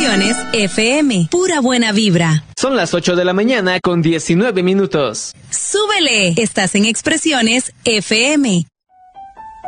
Expresiones FM. Pura buena vibra. Son las 8 de la mañana con 19 minutos. ¡Súbele! Estás en Expresiones FM.